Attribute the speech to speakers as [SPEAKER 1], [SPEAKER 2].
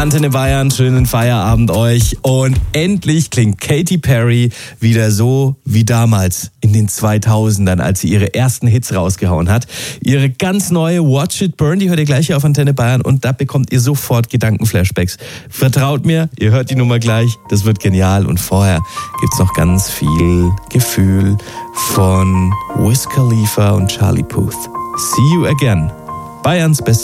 [SPEAKER 1] Antenne Bayern, schönen Feierabend euch. Und endlich klingt Katy Perry wieder so wie damals in den 2000ern, als sie ihre ersten Hits rausgehauen hat. Ihre ganz neue Watch It Burn, die hört ihr gleich hier auf Antenne Bayern und da bekommt ihr sofort Gedankenflashbacks. Vertraut mir, ihr hört die Nummer gleich, das wird genial. Und vorher gibt's noch ganz viel Gefühl von Wiz Khalifa und Charlie Puth. See you again. Bayerns Best